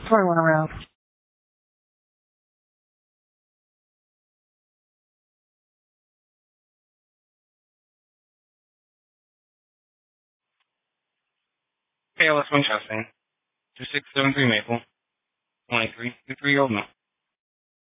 Sorry, one around. KLS1 Chastain, 2673 Maple, 23, 3 year old male.